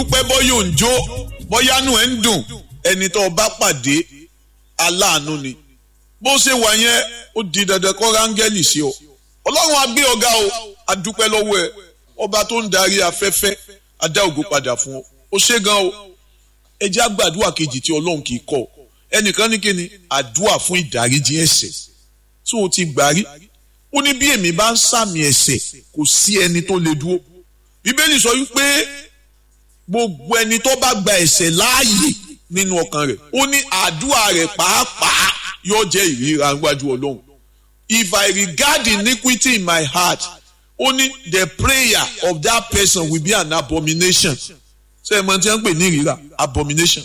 dúpẹ́ bóyá ò ń jó bóyá nù ẹ̀ ń dùn ẹni tó bá pàdé aláàánú ni bó ṣe wà yẹn ó di dandan kó rángẹ́lì sí ọ ọlọ́run á gbé ọ̀gá o a dúpẹ́ lọ́wọ́ ẹ ọba tó ń darí afẹ́fẹ́ a dá ògo padà fún ọ ó ṣe gan o ẹ jẹ́ àgbàdua kejì tí ọlọ́run kì í kọ̀ ẹnìkan ní kíni àdúà fún ìdáríjì ẹ̀ṣẹ̀ tí o ti gbà rí ó ní bí èmi bá ń sàmì ẹ̀ṣẹ̀ kò sí ẹni tó lè dúró bíbélì sọ wípé gbogbo ẹni tó bá gba ẹ̀ṣẹ̀ láàyè nínú ọkàn rẹ̀ ó ní àdúà rẹ̀ pàápàá yóò jẹ́ ìríra níwájú ọlọ́run. If I regard iniquity in my heart, only the prayer of that person will be an abomination. Ṣé ẹ mọ̀ tí wọ́n ń pè ní ìríra abomination?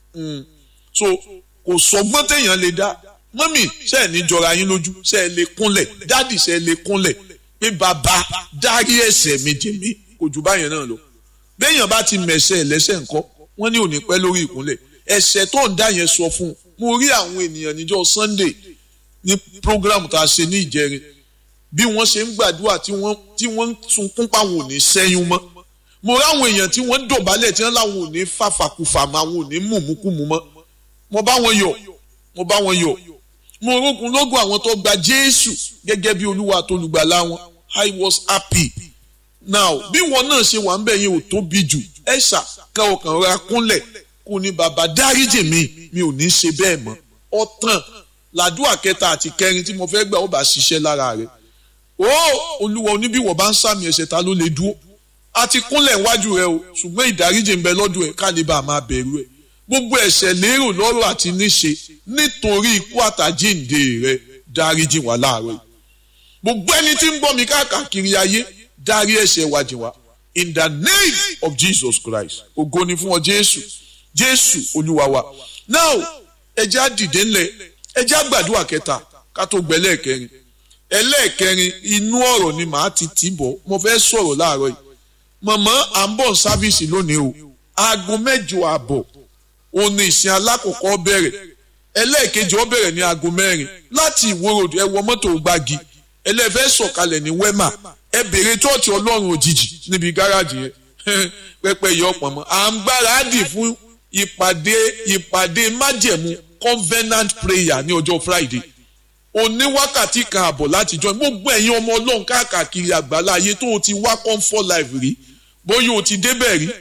So kò sọgbọ́n téèyàn lè dá. Mọ́mì ṣe ẹ̀ ní jọra yín lójú, ṣe ẹ lè kúnlẹ̀, dádì ṣe ẹ lè kúnlẹ̀ pé bàbá dárí ẹ̀ṣẹ̀ mi jì mí kò jù báyẹn náà lọ. Béèyàn bá ti mẹ̀ṣẹ̀ ẹlẹ́ṣẹ̀ ńkọ́, wọ́n ní ò ní pẹ́ lórí ìkúnlẹ̀. Ẹ̀ṣẹ̀ tó ń dá yẹn sọ fún un. Mo rí àwọn ènìyàn níjọ́ Sunday ní program tá a ṣe ní Ìjẹrin bí wọ́n ṣe ń gbàdúrà tí wọ́n ń sunkún páwọn ò ní sẹ́yún mọ́. Mo rí àwọn èèyàn tí wọ́n ń dọ̀bálẹ̀ tí wọ́n láwọn ò ní fàfàkùfà mọ́ àwọn ò ní mùmúkùmù mọ́. Mo bá wọn yọ̀. Mo rókun lógún àwọn tó gba Jésù gẹ́gẹ́ bí Olúwa àtolùgbàlà wọn. I was happy. Now bí wọn náà ṣe wà ń bẹ̀ yẹn ò tóbi jù ẹ̀ṣà ká ọkàn ra kúnlẹ̀ kò ní bàbá dáríjì mi ò ní ṣe bẹ́ẹ̀ mọ́ ọ̀tàn làdúà kẹta àti kẹrin tí mo fẹ́ gbà ó bá ṣiṣẹ́ lára rẹ̀ Olúwa oníbíwọ̀ bá ń sàmì ẹ̀ṣẹ̀ ta ló lè dúró a ti kúnlẹ̀ wájú rẹ o ṣùgbọ́n ìdáríjì ń bẹ lọ́dọ̀ ẹ̀ ká lè bá a máa bẹ̀rù ẹ̀ gbogbo ẹ̀ṣẹ̀ lérò lọ́rọ̀ àti níṣe nítorí ikú àtàjíǹde rẹ dáríjì wá láàárọ̀ gbogbo ẹni tí ń gbọ́ mi káàkiri ayé dárí ẹ̀ṣẹ̀ wa jì wá in the name of Jesus Christ ògo ni fún ọ Jésù Olúwa wa now ẹjẹ́ àdìdé ńlẹ̀ ẹjẹ́ àgbàdua kẹta ká tó gbẹ ẹlẹ́ẹ̀kẹrin inú ọ̀rọ̀ ni màá ti tì bọ̀ mo fẹ́ sọ̀rọ̀ láàárọ̀ yìí mọ̀mọ́ à ń bọ̀ sáfíìsì lónìí o aago 8:30 òun ni ìsìn alákọ̀ọ́kọ́ bẹ̀rẹ̀ ẹlẹ́ẹ̀kejì ó bẹ̀rẹ̀ ní aago 4 láti Ìwó road ẹ wọ mọ́tò Gbági ẹlẹ́fẹ́ sọ̀kalẹ̀ ní Wema ẹ bèrè chọ́ọ̀chì Ọlọ́run òjijì níbi gáràjì yẹn pẹ́pẹ́ yọ ọ̀pọ̀ mọ́ à ń gbáradì fún ìpàdé májẹ̀mú covenant prayer ní ọjọ́ Friday òní wákàtí kan àbọ̀ láti join gbogbo ẹ̀yin ọmọ Ọlọ́run káàkiri àgbàlá ayé tó o ti wá Comfort Life rí bóyá o ti débẹ̀ rí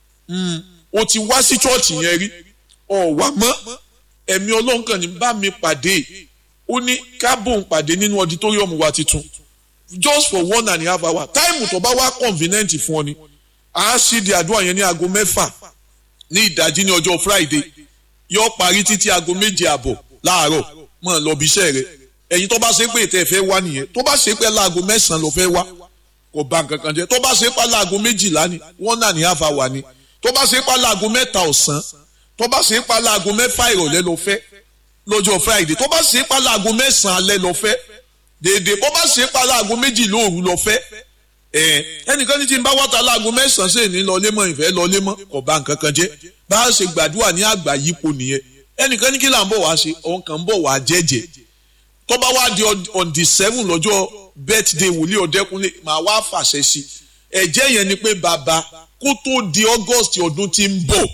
o ti wá sí chọ́ọ̀chì yẹn rí ọ̀wà mọ́ ẹ̀mí Ọlọ́run kàn ní bá mi pàdé ó ní kábòm pàdé nínú auditorium wa titun just for 1.5 hours táìmù tó bá wá convenient fún ọ ni a sì di àdúrà yẹn ní aago 6 ní ìdájí ní ọjọ́ Friday yóò parí títí aago 7:30 láàárọ̀ mọ̀ lọ bí iṣẹ́ rẹ̀ ẹ̀yin tó bá ṣe pé ìtẹ́ fẹ́ wá nìyẹn tó bá ṣe pé láago 9 ló fẹ́ wá kò bá nǹkan kan jẹ́ tó bá ṣe pé láago 12 ni 1.5 hours ni tó bá ṣe pé láago 3 ọ̀sán tó bá ṣe pé láago 4 ìrọ̀lẹ́ ló fẹ́ lọ́jọ́ Friday tó bá ṣe pé láago 9 alẹ́ ló fẹ́ dèdè bó bá ṣe pé láago 2 lóru ló fẹ́ ẹnìkan ní tí n bá wáta láago 9 ṣe ní lọlé mọ́ ìfẹ́ lọlé mọ́ kò bá nǹkan kan jẹ́ bá a ṣe gbàdúrà ní àgbà yípo nìyẹn ẹnìkan ní kí là ń bọ̀ wá ṣe òun kàn ń bọ̀ wá jẹ́jẹ́ tó bá wá di on the 7 lọ́jọ́ birthday wòlíì Ọ̀dẹ́kúnlé màá wá fàṣẹ sí ẹ̀jẹ̀ yẹn ni pé bàbá kó tó di August ọdún tí ń bọ̀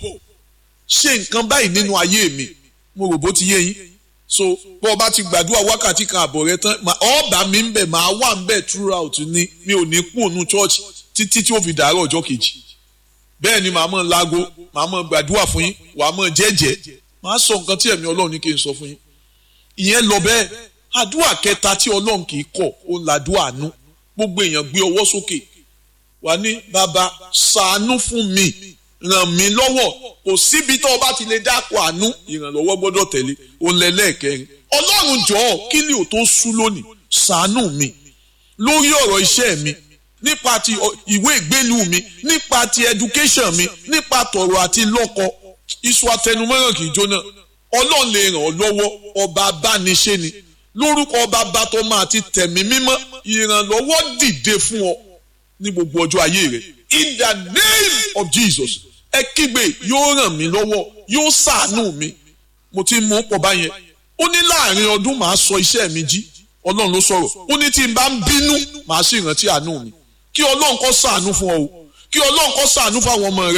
ṣe nǹkan báyìí nínú ayé mi mo rò bó ti yé yín so bó o bá ti gbàdúrà wákàtí kan àbọ̀ rẹ tán ọba mi ń bẹ̀ máa wà ń bẹ̀ throughout ni mi ò ní kú òun church títí tí ó fi dàárọ̀ ọjọ́ kejì bẹ́ẹ̀ ni màá mọ̀ láago màá mọ̀ gbàdúrà fún yín wàá mọ̀ jẹ́jẹ́ màá sọ nǹkan tí ẹ̀mí Ọlọ́run ní kí n sọ fún yín ìyẹn lọ bẹ́ẹ̀ àdúrà kẹta tí Ọlọ́run kì í kọ̀ ó ń làdúrà àánú gbogbo èèyàn gbé ọwọ́ sókè wà ní bàbá ṣàánú fún mi ràn mí lọ́wọ́ kò síbi tó o bá ti lè dákọ̀ àánú ìrànlọ́wọ́ gbọ́dọ̀ tẹ̀lé òun lẹ́lẹ́ẹ̀kẹrin Ọlọ́run jọ̀ọ́ kí ni ò tó sú lónìí ṣàánú mi lórí ọ̀rọ̀ iṣẹ́ mi nípa ti ìwé ìgbélú mi nípa ti education mi nípa tọ̀rọ̀ àti lọ́kọ iṣu atẹnumọ́ràn kì í jóná Ọlọ́run lè ràn ọ́ lọ́wọ́ ọba abániṣe ni lórúkọ ọba bàtọ́ máa ti tẹ̀mí mímọ́ ìrànlọ́wọ́ dìde fún ọ ní gbogbo ọjọ́ ayé rẹ in the name of Jesus ẹ kígbe yóò ràn mí lọ́wọ́ yóò ṣàánú mi mo ti mú pọ̀ báyẹn ó ní láàrin ọdún màá sọ iṣẹ́ mi jí Ọlọ́run ló sọ̀rọ̀ ó ní tí n bá ń bínú màá sì rántí àánú mi kí Ọlọ́run kó ṣàánú fún ọ o kí Ọlọ́run kó ṣàánú fún àwọn ọmọ rẹ o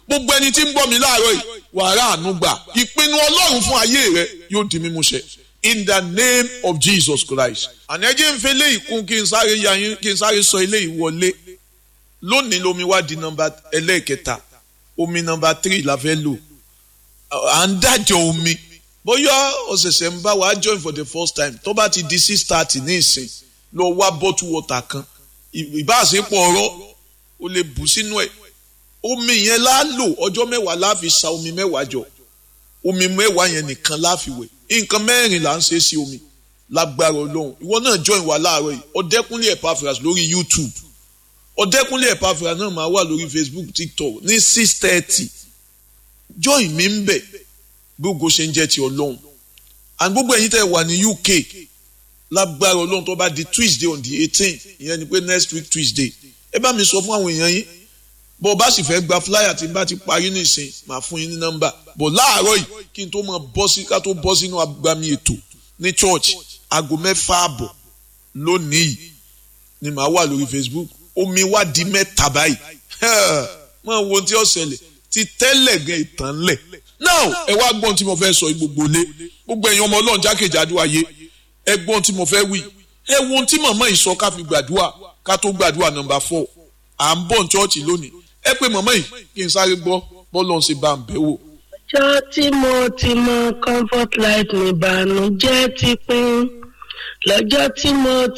gbogbo ẹni tí ń gbọ́ mi láàárọ̀ yìí wàrà àánú gbà ìpinnu Ọlọ́run fún ayé rẹ yóò di mímúṣẹ in the name of Jesus Christ. àní ẹjẹ́ ń fẹ́ léyìí kún kí n sáré sọ eléyìí wọlé lónìí lomi wá di nọ́mbà ẹlẹ́ẹ̀kẹta omi nọ́mbà 3 la fẹ́ lò à ń dájọ́ omi bóyá ọ̀sẹ̀sẹ̀ ń bá wa join for the first time tó bá ti di 6:30 ní ìsìn lọ wá bottle water kan ìbáṣepọ̀ ọ̀rọ̀ o lè bù sínú ẹ̀ omi yẹn la lò ọjọ́ 10 la fi sa omi 10 jọ omi 10 yẹn nìkan la fi wẹ̀ nǹkan 4 là ń ṣe sí omi lágbára Ọlọ́run ìwọ náà join wa láàárọ̀ yìí Ọ̀dẹ́kúnlé Epaphras lórí YouTube Ọ̀dẹ́kúnlé Epaphras náà máa wà lórí Facebook TikTok ní 6:30 join mi ń bẹ̀ gbogbo ṣe ń jẹ́ ti Ọlọ́run and gbogbo ẹ̀yin tẹ́ wà ní UK lágbára Ọlọ́run tó bá di Tuesday on the 18th ìyẹn ni pé next week Tuesday ẹ bá mi sọ fún àwọn èèyàn yín bó bá sì fẹ́ gba flyer tí n bá ti parí nìsín màá fún yín ní nọ́mbà bó láàárọ̀ yìí kí n tó mọ ká tó bọ́ sínú agbami ètò ní church aago 6:30 lónìí ni màá wà lórí Facebook omi wá di 3 báyìí mọ wo tí ó ṣẹlẹ̀ ti tẹ́lẹ̀ gan ìtàn lẹ̀ now ẹ wá gbọ́n tí mo fẹ́ sọ gbogbo lé gbogbo ẹ̀yin ọmọ Ọlọ́run jákèjádò ayé ẹ gbọ́n tí mo fẹ́ wí ẹ wo ohun tí màmá yìí sọ ká fi gbàdúrà ká tó gbàdúrà nọ́mbà 4 à ń bọ̀ ní chọ́ọ̀chì lónìí ẹ pé màmá yìí kí n sáré gbọ́ bọ́ọ̀lù ṣe bá ń bẹ̀ wò. ọjọ́ tí mo ti mọ Comfort Life ní ìbànújẹ́ ti pín lọ́jọ́ tí mo